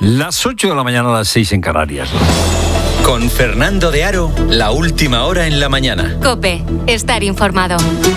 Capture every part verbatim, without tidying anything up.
Las ocho de la mañana a las seis en Canarias. Con Fernando de Aro, la última hora en la mañana. COPE, estar informado.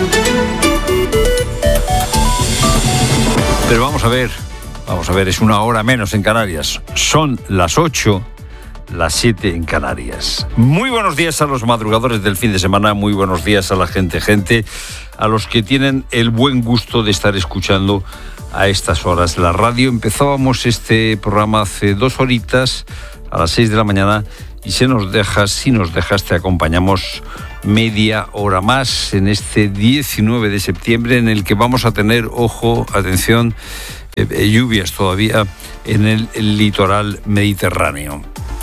Pero vamos a ver, vamos a ver, es una hora menos en Canarias. Son las ocho, las siete en Canarias. Muy buenos días a los madrugadores del fin de semana, muy buenos días a la gente, gente, a los que tienen el buen gusto de estar escuchando a estas horas la radio. Empezábamos este programa hace dos horitas, a las seis de la mañana, y se nos deja, si nos dejas, te acompañamos media hora más en este diecinueve de septiembre, en el que vamos a tener, ojo, atención, eh, lluvias todavía en el, el litoral mediterráneo.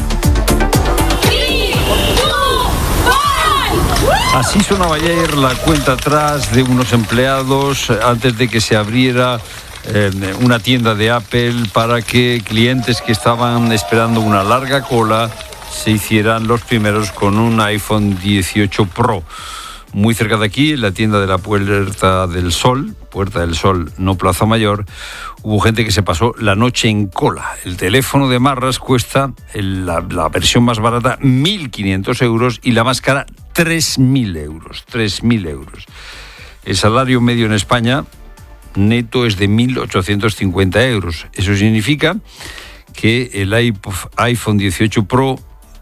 Así sonaba ayer la cuenta atrás de unos empleados antes de que se abriera eh, una tienda de Apple para que clientes que estaban esperando una larga cola se hicieran los primeros con un iPhone dieciocho Pro. Muy cerca de aquí, en la tienda de la Puerta del Sol, Puerta del Sol, no Plaza Mayor, hubo gente que se pasó la noche en cola. El teléfono de Marras cuesta, el, la, la versión más barata, mil quinientos euros y la más cara, tres mil euros. tres mil euros. El salario medio en España neto es de mil ochocientos cincuenta euros. Eso significa que el iPhone dieciocho Pro,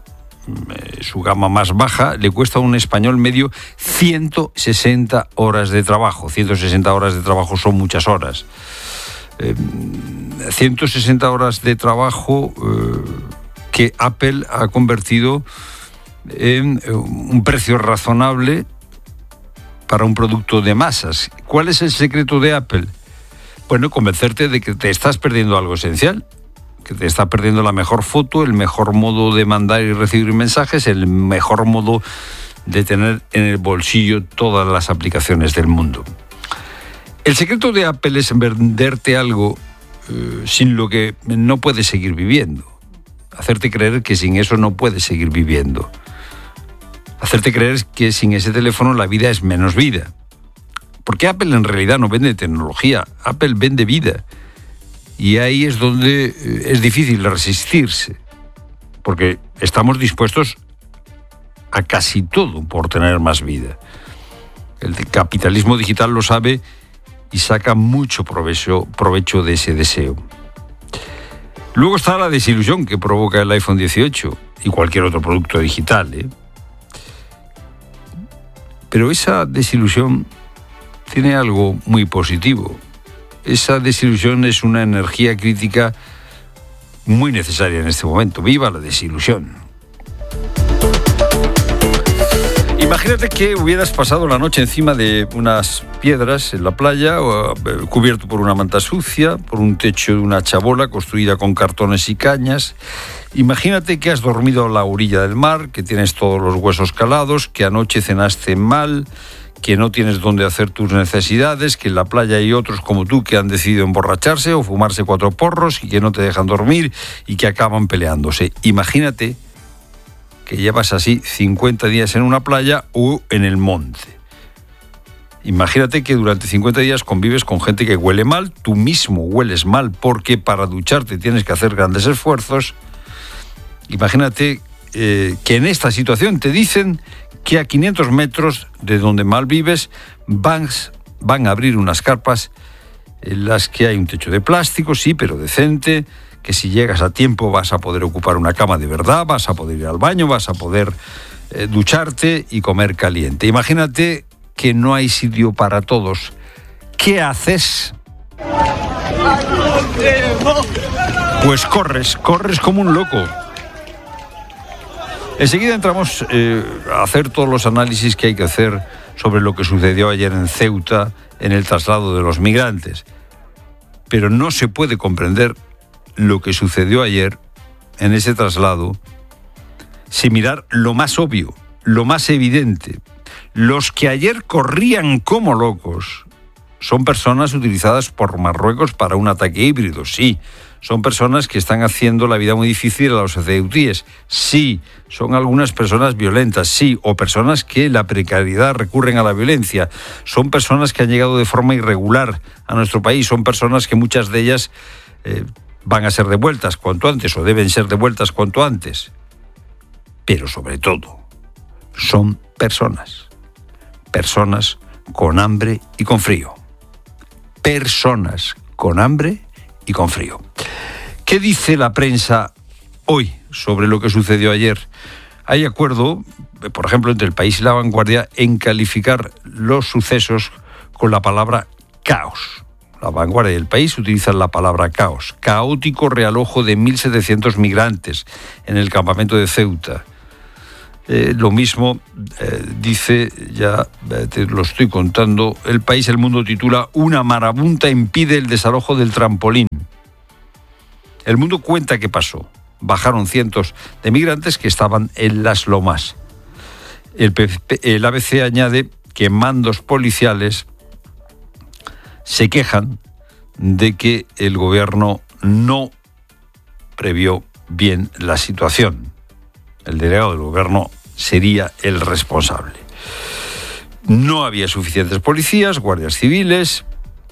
su gama más baja, le cuesta a un español medio ciento sesenta horas de trabajo. ciento sesenta horas de trabajo son muchas horas. Eh, ciento sesenta horas de trabajo eh, que Apple ha convertido en un precio razonable para un producto de masas. ¿Cuál es el secreto de Apple? Bueno, convencerte de que te estás perdiendo algo esencial, que te está perdiendo la mejor foto, el mejor modo de mandar y recibir mensajes, el mejor modo de tener en el bolsillo todas las aplicaciones del mundo. El secreto de Apple es venderte algo eh, sin lo que no puedes seguir viviendo. Hacerte creer que sin eso no puedes seguir viviendo. Hacerte creer que sin ese teléfono la vida es menos vida. Porque Apple en realidad no vende tecnología, Apple vende vida. Y ahí es donde es difícil resistirse, porque estamos dispuestos a casi todo por tener más vida. El capitalismo digital lo sabe y saca mucho provecho, provecho de ese deseo. Luego está la desilusión que provoca el iPhone dieciocho y cualquier otro producto digital, ¿eh? Pero esa desilusión tiene algo muy positivo. Esa desilusión es una energía crítica muy necesaria en este momento. ¡Viva la desilusión! Imagínate que hubieras pasado la noche encima de unas piedras en la playa, o cubierto por una manta sucia, por un techo de una chabola construida con cartones y cañas. Imagínate que has dormido a la orilla del mar, que tienes todos los huesos calados, que anoche cenaste mal, que no tienes dónde hacer tus necesidades, que en la playa hay otros como tú que han decidido emborracharse o fumarse cuatro porros y que no te dejan dormir y que acaban peleándose. Imagínate que llevas así cincuenta días en una playa o en el monte. Imagínate que durante cincuenta días convives con gente que huele mal, tú mismo hueles mal porque para ducharte tienes que hacer grandes esfuerzos. Imagínate eh, que en esta situación te dicen que a quinientos metros de donde mal vives van, van a abrir unas carpas en las que hay un techo de plástico, sí, pero decente, que si llegas a tiempo vas a poder ocupar una cama de verdad, vas a poder ir al baño, vas a poder eh, ducharte y comer caliente. Imagínate que no hay sitio para todos. ¿Qué haces? Pues corres, corres como un loco. Enseguida entramos eh, a hacer todos los análisis que hay que hacer sobre lo que sucedió ayer en Ceuta, en el traslado de los migrantes. Pero no se puede comprender lo que sucedió ayer en ese traslado sin mirar lo más obvio, lo más evidente. Los que ayer corrían como locos son personas utilizadas por Marruecos para un ataque híbrido, sí. Son personas que están haciendo la vida muy difícil a los ceutíes, sí. Son algunas personas violentas, sí. O personas que en la precariedad recurren a la violencia. Son personas que han llegado de forma irregular a nuestro país. Son personas que muchas de ellas eh, van a ser devueltas cuanto antes o deben ser devueltas cuanto antes. Pero sobre todo, son personas. Personas con hambre y con frío. Personas con hambre y con frío. ¿Qué dice la prensa hoy sobre lo que sucedió ayer? Hay acuerdo, por ejemplo, entre El País y La Vanguardia en calificar los sucesos con la palabra caos. La Vanguardia y El País utilizan la palabra caos. Caótico realojo de mil setecientos migrantes en el campamento de Ceuta. Eh, lo mismo eh, dice, ya eh, te lo estoy contando, El País, El Mundo titula Una marabunta impide el desalojo del trampolín. El Mundo cuenta qué pasó. Bajaron cientos de migrantes que estaban en las lomas. El, P P, el A B C añade que mandos policiales se quejan de que el gobierno no previó bien la situación. El delegado del gobierno sería el responsable. No había suficientes policías, guardias civiles.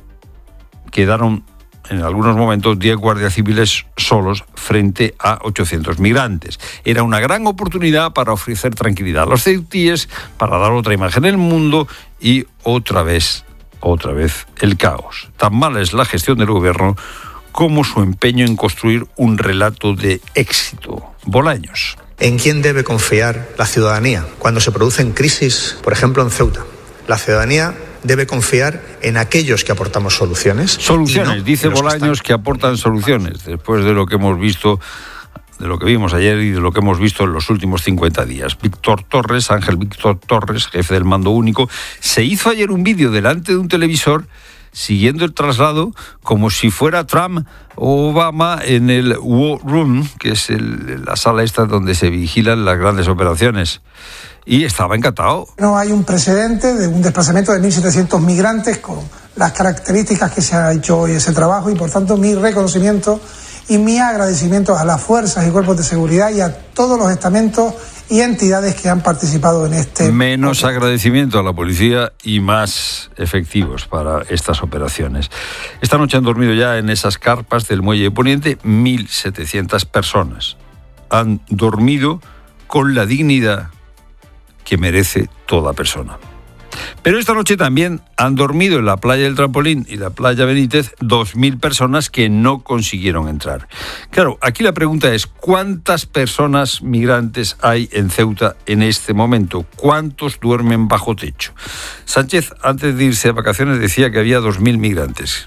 Quedaron en algunos momentos diez guardias civiles solos frente a ochocientos migrantes. Era una gran oportunidad para ofrecer tranquilidad a los ceutíes, para dar otra imagen del mundo y otra vez, otra vez el caos. Tan mala es la gestión del gobierno como su empeño en construir un relato de éxito. Bolaños. ¿En quién debe confiar la ciudadanía cuando se producen crisis, por ejemplo en Ceuta? La ciudadanía debe confiar en aquellos que aportamos soluciones. Soluciones, no dice Bolaños, que, están... que aportan soluciones, después de lo que hemos visto, de lo que vimos ayer y de lo que hemos visto en los últimos cincuenta días. Víctor Torres, Ángel Víctor Torres, jefe del Mando Único, se hizo ayer un vídeo delante de un televisor siguiendo el traslado como si fuera Trump o Obama en el War Room, que es el, la sala esta donde se vigilan las grandes operaciones. Y estaba encantado. No hay un precedente de un desplazamiento de mil setecientos migrantes con las características que se ha hecho hoy ese trabajo y por tanto mi reconocimiento y mi agradecimiento a las fuerzas y cuerpos de seguridad y a todos los estamentos y entidades que han participado en este... Menos agradecimiento a la policía y más efectivos para estas operaciones. Esta noche han dormido ya en esas carpas del Muelle de Poniente mil setecientas personas. Han dormido con la dignidad que merece toda persona. Pero esta noche también han dormido en la playa del Trampolín y la playa Benítez dos mil personas que no consiguieron entrar. Claro, aquí la pregunta es, ¿cuántas personas migrantes hay en Ceuta en este momento? ¿Cuántos duermen bajo techo? Sánchez, antes de irse a vacaciones, decía que había dos mil migrantes.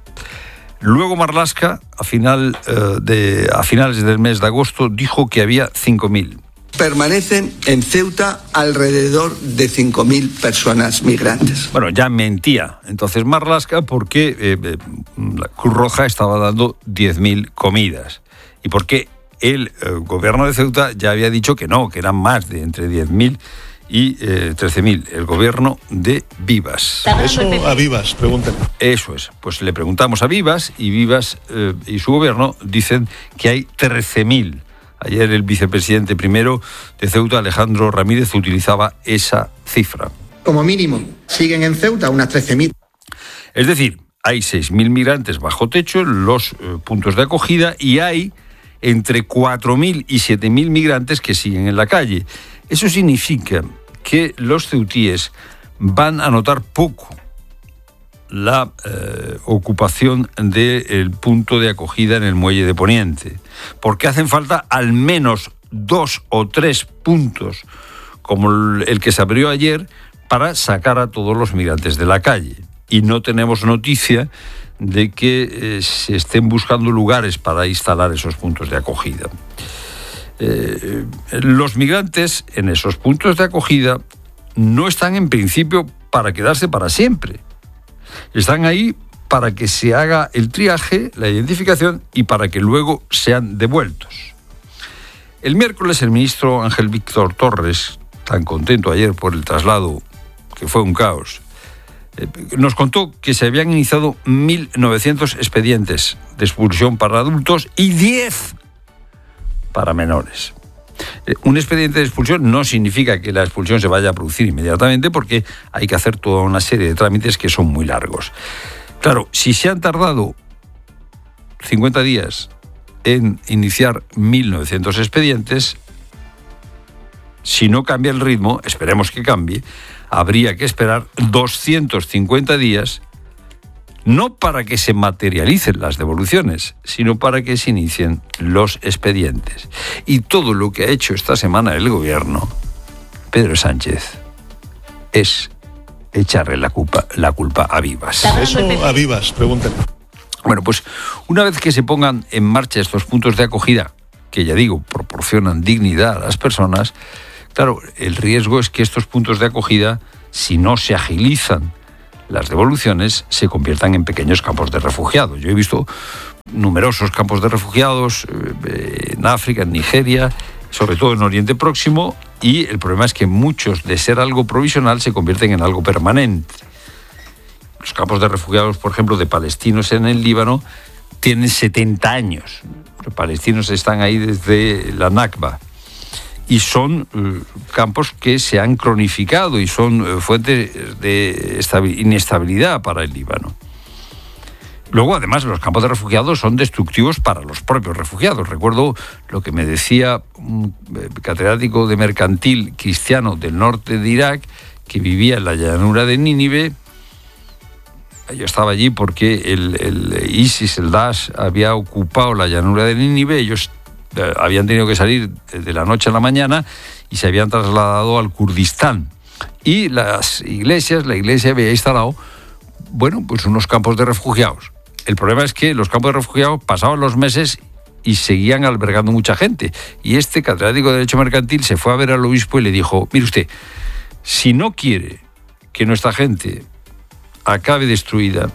Luego Marlaska, a, final, eh, de, a finales del mes de agosto, dijo que había cinco mil. Permanecen en Ceuta alrededor de cinco mil personas migrantes. Bueno, ya mentía entonces Marlaska porque eh, eh, la Cruz Roja estaba dando diez mil comidas y porque el eh, gobierno de Ceuta ya había dicho que no, que eran más de entre diez mil y eh, trece mil. El gobierno de Vivas. Eso a Vivas, pregúntale. Eso es. Pues le preguntamos a Vivas y Vivas eh, y su gobierno dicen que hay trece mil. Ayer el vicepresidente primero de Ceuta, Alejandro Ramírez, utilizaba esa cifra. Como mínimo, siguen en Ceuta unas trece mil. Es decir, hay seis mil migrantes bajo techo en los eh, puntos de acogida y hay entre cuatro mil y siete mil migrantes que siguen en la calle. Eso significa que los ceutíes van a notar poco la eh, ocupación del punto de acogida en el Muelle de Poniente, porque hacen falta al menos dos o tres puntos, como el que se abrió ayer, para sacar a todos los migrantes de la calle. Y no tenemos noticia de que eh, se estén buscando lugares para instalar esos puntos de acogida. Eh, los migrantes en esos puntos de acogida no están en principio para quedarse para siempre. Están ahí para que se haga el triaje, la identificación y para que luego sean devueltos. El miércoles el ministro Ángel Víctor Torres, tan contento ayer por el traslado, que fue un caos, eh, nos contó que se habían iniciado mil novecientos expedientes de expulsión para adultos y diez para menores. Un expediente de expulsión no significa que la expulsión se vaya a producir inmediatamente porque hay que hacer toda una serie de trámites que son muy largos. Claro, si se han tardado cincuenta días en iniciar mil novecientos expedientes. Si no cambia el ritmo, esperemos que cambie, habría que esperar doscientos cincuenta días, no para que se materialicen las devoluciones, sino para que se inicien los expedientes. Y todo lo que ha hecho esta semana el gobierno, Pedro Sánchez, es echarle la culpa, la culpa a Vivas. Eso a Vivas, pregúntenle. Bueno, pues una vez que se pongan en marcha estos puntos de acogida, que ya digo, proporcionan dignidad a las personas, claro, el riesgo es que estos puntos de acogida, si no se agilizan las devoluciones, se conviertan en pequeños campos de refugiados. Yo he visto numerosos campos de refugiados eh, en África, en Nigeria, sobre todo en Oriente Próximo, y el problema es que muchos, de ser algo provisional, se convierten en algo permanente. Los campos de refugiados, por ejemplo, de palestinos en el Líbano, tienen setenta años. Los palestinos están ahí desde la Nakba. Y son uh, campos que se han cronificado y son uh, fuentes de inestabilidad para el Líbano. Luego, además, los campos de refugiados son destructivos para los propios refugiados. Recuerdo lo que me decía un catedrático de mercantil cristiano del norte de Irak, que vivía en la llanura de Nínive. Yo estaba allí porque el, el ISIS, el Daesh, había ocupado la llanura de Nínive. Ellos habían tenido que salir de la noche a la mañana y se habían trasladado al Kurdistán. Y las iglesias, la iglesia había instalado, bueno, pues unos campos de refugiados. El problema es que los campos de refugiados pasaban los meses y seguían albergando mucha gente. Y este catedrático de Derecho Mercantil se fue a ver al obispo y le dijo: mire usted, si no quiere que nuestra gente acabe destruida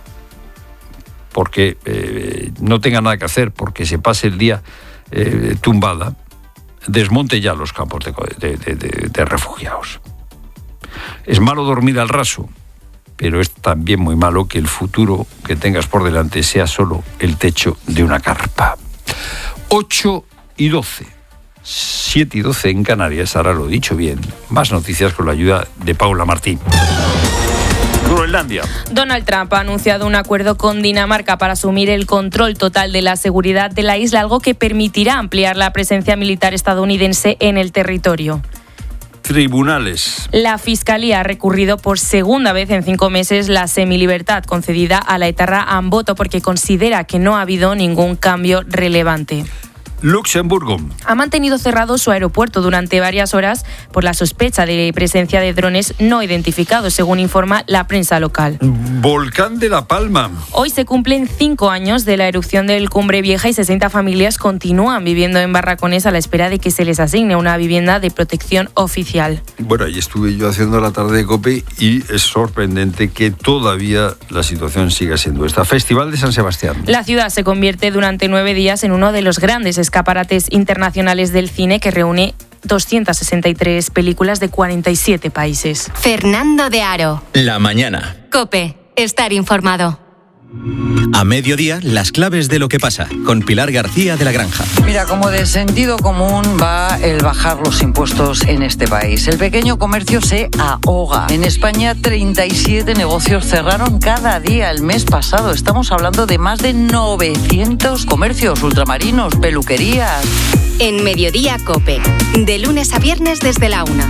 porque eh, no tenga nada que hacer, porque se pase el día Eh, tumbada, desmonte ya los campos de, de, de, de, de refugiados. Es malo dormir al raso, pero es también muy malo que el futuro que tengas por delante sea solo el techo de una carpa. ocho y doce, siete y doce en Canarias, ahora lo he dicho bien. Más noticias con la ayuda de Paula Martín. Groenlandia. Donald Trump ha anunciado un acuerdo con Dinamarca para asumir el control total de la seguridad de la isla, algo que permitirá ampliar la presencia militar estadounidense en el territorio. Tribunales. La Fiscalía ha recurrido por segunda vez en cinco meses la semilibertad concedida a la etarra Amboto porque considera que no ha habido ningún cambio relevante. Luxemburgo. Ha mantenido cerrado su aeropuerto durante varias horas por la sospecha de presencia de drones no identificados, según informa la prensa local. Volcán de La Palma. Hoy se cumplen cinco años de la erupción del Cumbre Vieja y sesenta familias continúan viviendo en barracones a la espera de que se les asigne una vivienda de protección oficial. Bueno, ahí estuve yo haciendo la tarde de COPE y es sorprendente que todavía la situación siga siendo esta. Festival de San Sebastián. La ciudad se convierte durante nueve días en uno de los grandes escaparates internacionales del cine que reúne doscientas sesenta y tres películas de cuarenta y siete países. Fernando de Aro. La mañana. COPE. Estar informado. A mediodía, las claves de lo que pasa, con Pilar García de la Granja. Mira, como de sentido común va el bajar los impuestos en este país. El pequeño comercio se ahoga. En España, treinta y siete negocios cerraron cada día el mes pasado. Estamos hablando de más de novecientos comercios, ultramarinos, peluquerías. En Mediodía COPE. De lunes a viernes desde la una.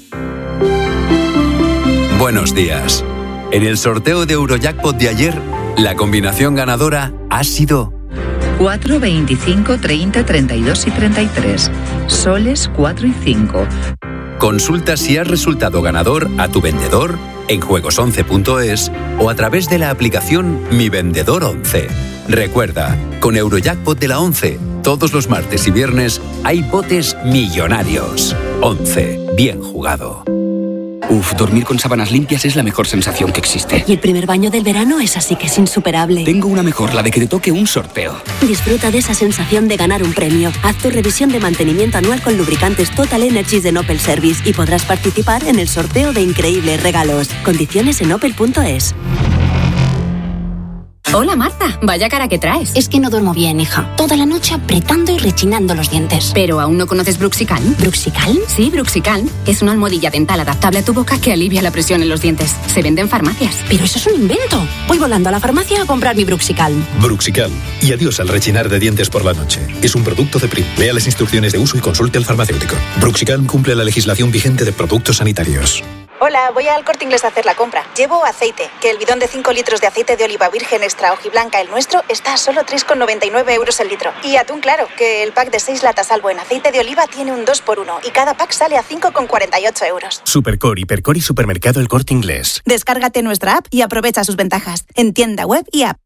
Buenos días. En el sorteo de Eurojackpot de ayer, la combinación ganadora ha sido cuatro, veinticinco, treinta, treinta y dos y treinta y tres. Soles cuatro y cinco. Consulta si has resultado ganador a tu vendedor en juegos once punto es o a través de la aplicación Mi Vendedor once. Recuerda, con Eurojackpot de la once, todos los martes y viernes hay botes millonarios. once. Bien jugado. Uf, dormir con sábanas limpias es la mejor sensación que existe. Y el primer baño del verano es así que es insuperable. Tengo una mejor, la de que te toque un sorteo. Disfruta de esa sensación de ganar un premio. Haz tu revisión de mantenimiento anual con lubricantes Total Energies de Opel Service y podrás participar en el sorteo de increíbles regalos. Condiciones en opel punto es. Hola, Marta. Vaya cara que traes. Es que no duermo bien, hija. Toda la noche apretando y rechinando los dientes. ¿Pero aún no conoces Bruxicalm? ¿Bruxicalm? Sí, Bruxicalm. Es una almohadilla dental adaptable a tu boca que alivia la presión en los dientes. Se vende en farmacias. Pero eso es un invento. Voy volando a la farmacia a comprar mi Bruxicalm. Bruxicalm. Y adiós al rechinar de dientes por la noche. Es un producto de Prim. Lea las instrucciones de uso y consulte al farmacéutico. Bruxicalm cumple la legislación vigente de productos sanitarios. Hola, voy al Corte Inglés a hacer la compra. Llevo aceite, que el bidón de cinco litros de aceite de oliva virgen extra hojiblanca, el nuestro, está a solo tres con noventa y nueve euros el litro. Y atún claro, que el pack de seis latas Albo en aceite de oliva tiene un dos por uno y cada pack sale a cinco con cuarenta y ocho euros. Supercor, Hipercor y Supermercado El Corte Inglés. Descárgate nuestra app y aprovecha sus ventajas en tienda web y app.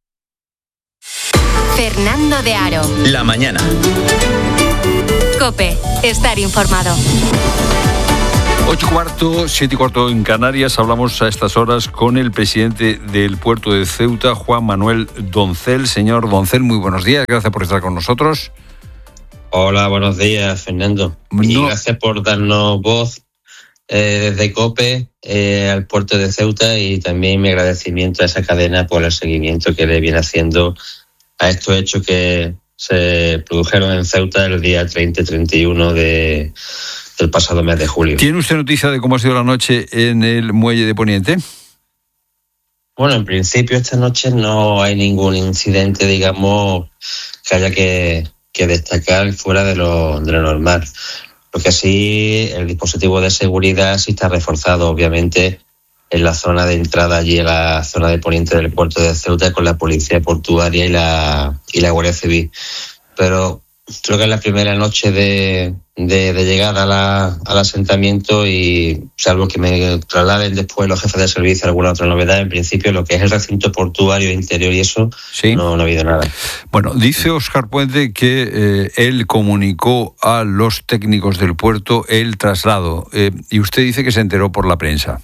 Fernando de Aro. La mañana. COPE. Estar informado. Ocho y cuarto, siete y cuarto en Canarias. Hablamos a estas horas con el presidente del puerto de Ceuta, Juan Manuel Doncel. Señor Doncel, muy buenos días. Gracias por estar con nosotros. Hola, buenos días, Fernando. No. Y gracias por darnos voz eh, desde COPE eh, al puerto de Ceuta, y también mi agradecimiento a esa cadena por el seguimiento que le viene haciendo a estos hechos que se produjeron en Ceuta el día treinta y treinta y uno de... el pasado mes de julio. ¿Tiene usted noticia de cómo ha sido la noche en el muelle de Poniente? Bueno, en principio esta noche no hay ningún incidente, digamos, que haya que, que destacar fuera de lo, de lo normal. Lo que sí, el dispositivo de seguridad sí está reforzado, obviamente, en la zona de entrada, allí en la zona de Poniente del puerto de Ceuta, con la policía portuaria y la, y la Guardia Civil. Pero creo que es la primera noche de, de, de llegada a la, al asentamiento, y salvo que me trasladen después los jefes de servicio alguna otra novedad, en principio lo que es el recinto portuario interior y eso, sí. no, no ha habido nada. Bueno, dice Óscar Puente que eh, él comunicó a los técnicos del puerto el traslado, eh, y usted dice que se enteró por la prensa.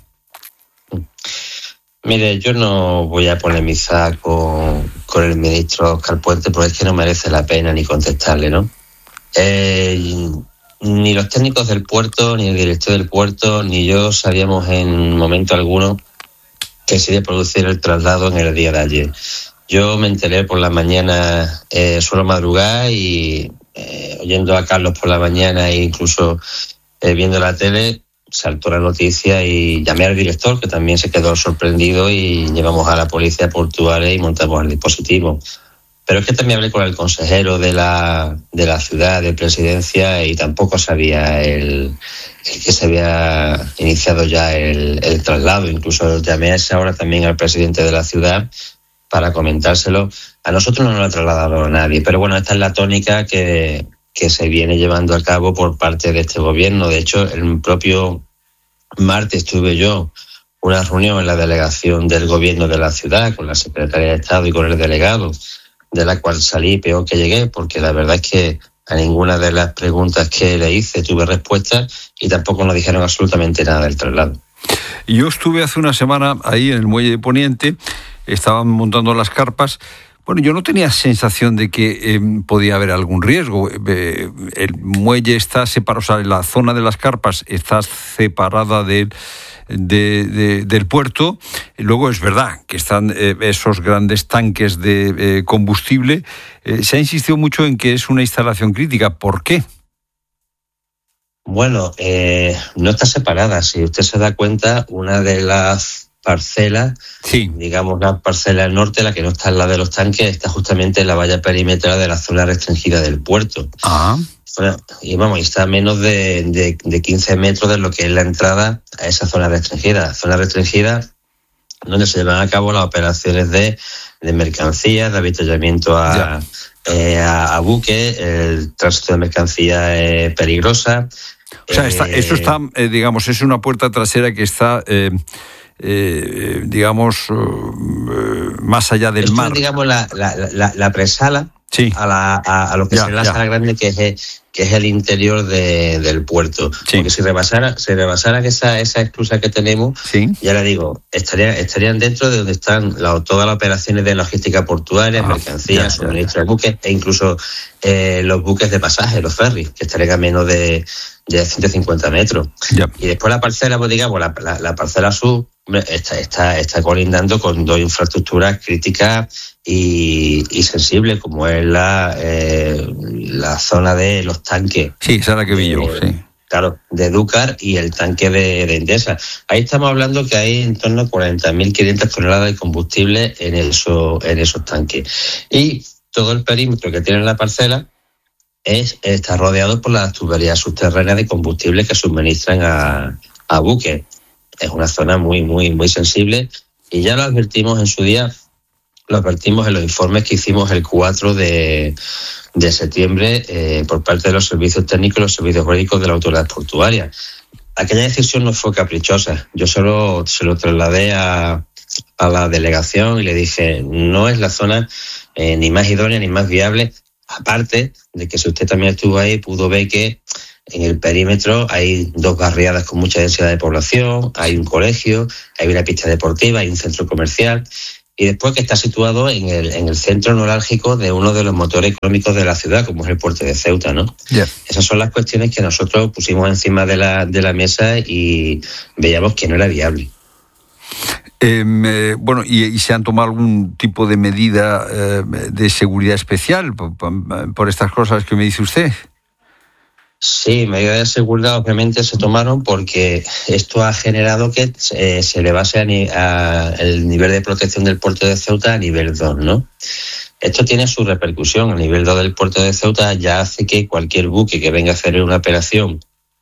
Mire, yo no voy a polemizar con, con el ministro Óscar Puente, porque es que no merece la pena ni contestarle, ¿no? Eh, ni los técnicos del puerto, ni el director del puerto, ni yo sabíamos en momento alguno que se iba a producir el traslado en el día de ayer. Yo me enteré por la mañana, eh, suelo madrugar, y eh, oyendo a Carlos por la mañana e incluso eh, viendo la tele, saltó la noticia y llamé al director, que también se quedó sorprendido, y llevamos a la policía portuaria y montamos el dispositivo. Pero es que también hablé con el consejero de la de la ciudad, de presidencia, y tampoco sabía el, el que se había iniciado ya el, el traslado. Incluso llamé a esa hora también al presidente de la ciudad para comentárselo. A nosotros no nos lo ha trasladado a nadie, pero bueno, esta es la tónica que... que se viene llevando a cabo por parte de este gobierno. De hecho, el propio martes tuve yo una reunión en la delegación del gobierno de la ciudad con la secretaria de Estado y con el delegado, de la cual salí peor que llegué, porque la verdad es que a ninguna de las preguntas que le hice tuve respuesta, y tampoco nos dijeron absolutamente nada del traslado. Yo estuve hace una semana ahí en el muelle de Poniente, estaban montando las carpas. Bueno, yo no tenía sensación de que eh, podía haber algún riesgo. Eh, el muelle está separado, o sea, la zona de las carpas está separada de, de, de, del puerto. Luego es verdad que están eh, esos grandes tanques de eh, combustible. Eh, se ha insistido mucho en que es una instalación crítica. ¿Por qué? Bueno, eh, no está separada. Si usted se da cuenta, una de las parcela, sí. digamos la parcela del norte, la que no está en la de los tanques, está justamente en la valla perimetral de la zona restringida del puerto. Ah. Bueno, y vamos, y está a menos de, de, de quince metros de lo que es la entrada a esa zona restringida. Zona restringida donde se llevan a cabo las operaciones de, de mercancías, de avituallamiento a, eh, a, a buques, el tránsito de mercancías es peligrosa. O sea, está, eh, eso está, eh, digamos, es una puerta trasera que está... Eh, Eh, digamos, uh, más allá del Esto mar. Es, digamos, la, la, la, la presala sí. a, la, a, a lo que ya, será la ya. sala grande, que es el, que es el interior de, del puerto. Sí. Porque si rebasara, si rebasaran esa, esa esclusa que tenemos, sí. ya le digo, estarían, estarían dentro de donde están la, todas las operaciones de logística portuaria, ah, mercancías, suministro de buques, e incluso eh, los buques de pasaje, los ferries, que estarían a menos de, de ciento cincuenta metros. Ya. Y después la parcela, pues digamos, la, la, la parcela sur, está, está, está colindando con dos infraestructuras críticas y, y sensibles, como es la, eh, la zona de los tanques. Sí, esa es la que vi yo, sí. Claro, de Dúcar y el tanque de, de Endesa. Ahí estamos hablando que hay en torno a cuarenta mil quinientas toneladas de combustible en, eso, en esos tanques. Y todo el perímetro que tiene la parcela es, está rodeado por las tuberías subterráneas de combustible que suministran a, a buques. Es una zona muy, muy, muy sensible y ya lo advertimos en su día, lo advertimos en los informes que hicimos el cuatro de septiembre eh, por parte de los servicios técnicos y los servicios jurídicos de la autoridad portuaria. Aquella decisión no fue caprichosa. Yo solo se lo trasladé a, a la delegación y le dije, no es la zona eh, ni más idónea ni más viable, aparte de que si usted también estuvo ahí pudo ver que en el perímetro hay dos barriadas con mucha densidad de población, hay un colegio, hay una pista deportiva, hay un centro comercial. Y después que está situado en el, en el centro neurálgico de uno de los motores económicos de la ciudad, como es el puerto de Ceuta, ¿no? Yeah. Esas son las cuestiones que nosotros pusimos encima de la, de la mesa y veíamos que no era viable. Eh, eh, bueno, ¿y, ¿y se han tomado algún tipo de medida eh, de seguridad especial por, por, por estas cosas que me dice usted? Sí, medidas de seguridad obviamente se tomaron porque esto ha generado que eh, se elevase a ni, a el nivel de protección del puerto de Ceuta a nivel dos, ¿no? Esto tiene su repercusión. A nivel dos del puerto de Ceuta ya hace que cualquier buque que venga a hacer una operación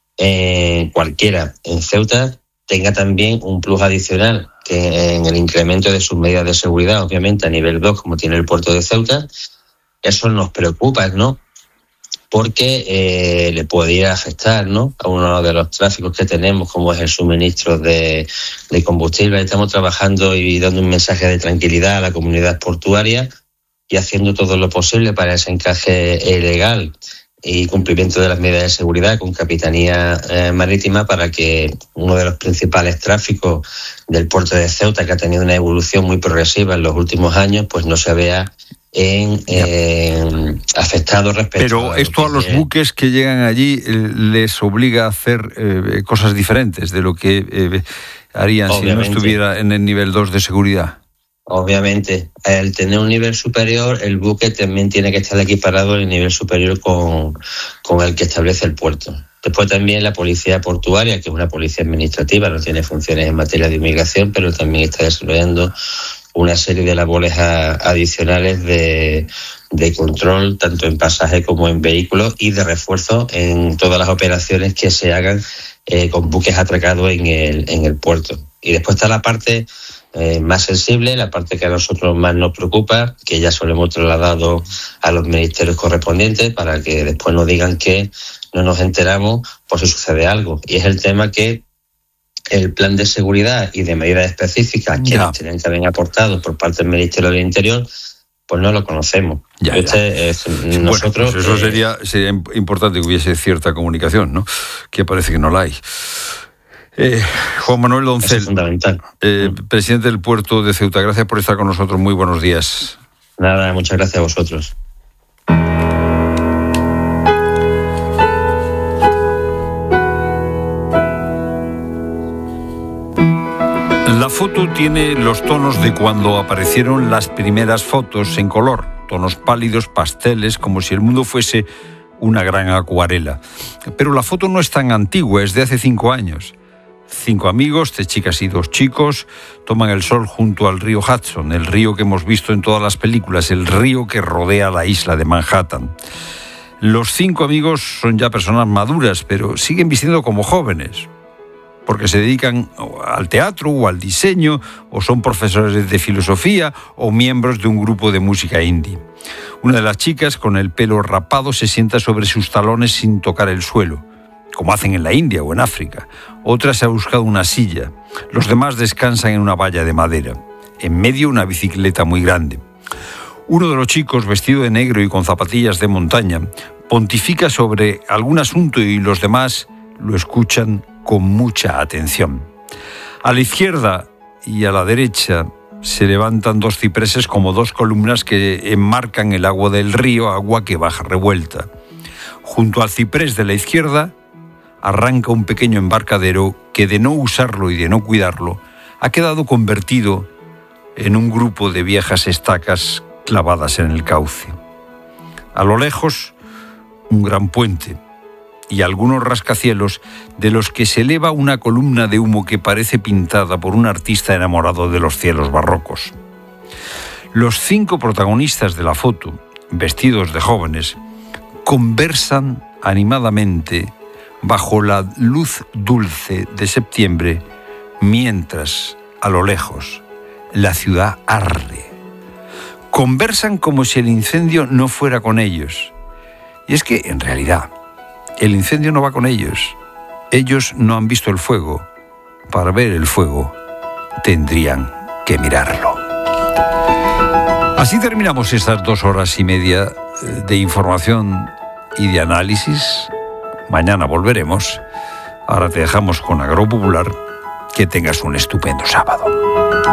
eh, cualquiera en Ceuta tenga también un plus adicional que en el incremento de sus medidas de seguridad, obviamente a nivel dos, como tiene el puerto de Ceuta. Eso nos preocupa, ¿no? Porque eh, le podría afectar, ¿no?, a uno de los tráficos que tenemos, como es el suministro de, de combustible. Estamos trabajando y dando un mensaje de tranquilidad a la comunidad portuaria y haciendo todo lo posible para ese encaje legal y cumplimiento de las medidas de seguridad con Capitanía eh, Marítima para que uno de los principales tráficos del puerto de Ceuta, que ha tenido una evolución muy progresiva en los últimos años, pues no se vea En, eh, afectado respecto Pero a esto a los es... buques que llegan allí eh, les obliga a hacer eh, cosas diferentes de lo que eh, harían Obviamente. Si no estuviera en el nivel dos de seguridad. Obviamente, al tener un nivel superior, el buque también tiene que estar equiparado en el nivel superior con, con el que establece el puerto. Después también la policía portuaria, que es una policía administrativa, no tiene funciones en materia de inmigración, pero también está desarrollando una serie de labores a, adicionales de, de control, tanto en pasaje como en vehículos, y de refuerzo en todas las operaciones que se hagan eh, con buques atracados en el, en el puerto. Y después está la parte eh, más sensible, la parte que a nosotros más nos preocupa, que ya se lo hemos trasladado a los ministerios correspondientes para que después nos digan que no nos enteramos por si sucede algo. Y es el tema que el plan de seguridad y de medidas específicas que nos tenían que haber aportado por parte del Ministerio del Interior, pues no lo conocemos. Ya, este, es, sí, nosotros, bueno, pues eso eh, sería, sería importante que hubiese cierta comunicación, ¿no? Que parece que no la hay. Eh, Juan Manuel Doncel, es fundamental. Eh, presidente del puerto de Ceuta, gracias por estar con nosotros. Muy buenos días. Nada, muchas gracias a vosotros. La foto tiene los tonos de cuando aparecieron las primeras fotos en color, tonos pálidos, pasteles, como si el mundo fuese una gran acuarela. Pero la foto no es tan antigua, es de hace cinco años. Cinco amigos, tres chicas y dos chicos, toman el sol junto al río Hudson, el río que hemos visto en todas las películas, el río que rodea la isla de Manhattan. Los cinco amigos son ya personas maduras, pero siguen vistiendo como jóvenes, porque se dedican al teatro o al diseño, o son profesores de filosofía o miembros de un grupo de música indie. Una de las chicas, con el pelo rapado, se sienta sobre sus talones sin tocar el suelo, como hacen en la India o en África. Otra se ha buscado una silla. Los demás descansan en una valla de madera. En medio, una bicicleta muy grande. Uno de los chicos, vestido de negro y con zapatillas de montaña, pontifica sobre algún asunto y los demás lo escuchan con mucha atención. A la izquierda y a la derecha se levantan dos cipreses como dos columnas que enmarcan el agua del río, agua que baja revuelta. Junto al ciprés de la izquierda arranca un pequeño embarcadero que, de no usarlo y de no cuidarlo, ha quedado convertido en un grupo de viejas estacas clavadas en el cauce. A lo lejos, un gran puente y algunos rascacielos de los que se eleva una columna de humo que parece pintada por un artista enamorado de los cielos barrocos. Los cinco protagonistas de la foto, vestidos de jóvenes, conversan animadamente bajo la luz dulce de septiembre, mientras, a lo lejos, la ciudad arde. Conversan como si el incendio no fuera con ellos. Y es que, en realidad, el incendio no va con ellos. Ellos no han visto el fuego. Para ver el fuego, tendrían que mirarlo. Así terminamos estas dos horas y media de información y de análisis. Mañana volveremos. Ahora te dejamos con Agropopular. Que tengas un estupendo sábado.